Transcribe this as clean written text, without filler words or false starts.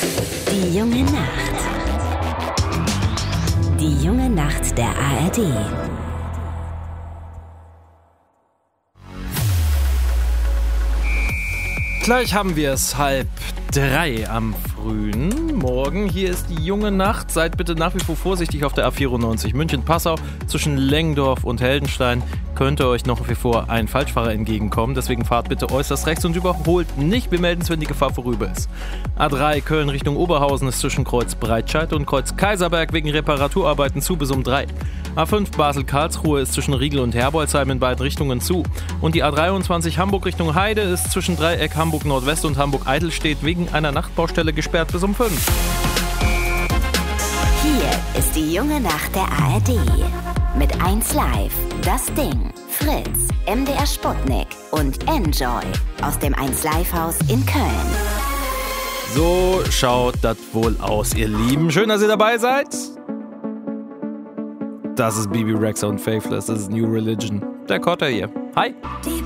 Die junge Nacht. Die junge Nacht der ARD. Gleich haben wir es 2:30 am frühen Morgen. Hier ist die junge Nacht. Seid bitte nach wie vor vorsichtig auf der A94 München-Passau. Zwischen Lengdorf und Heldenstein könnte euch noch wie vor ein Falschfahrer entgegenkommen. Deswegen fahrt bitte äußerst rechts und überholt nicht. Wir melden es, wenn die Gefahr vorüber ist. A3 Köln Richtung Oberhausen ist zwischen Kreuz Breitscheid und Kreuz Kaiserberg wegen Reparaturarbeiten zu bis um 3. A5 Basel-Karlsruhe ist zwischen Riegel und Herbolzheim in beiden Richtungen zu. Und die A23 Hamburg Richtung Heide ist zwischen Dreieck Hamburg Nordwest und Hamburg Eidelstedt wegen einer Nachtbaustelle gesperrt bis um 5. Hier ist die junge Nacht der ARD. Mit 1 Live, Das Ding, Fritz, MDR Sputnik und Enjoy aus dem 1 Live Haus in Köln. So schaut das wohl aus, ihr Lieben. Schön, dass ihr dabei seid. Das ist Bibi Rexha und Faithless, das ist New Religion. Der Kotter hier. Hi.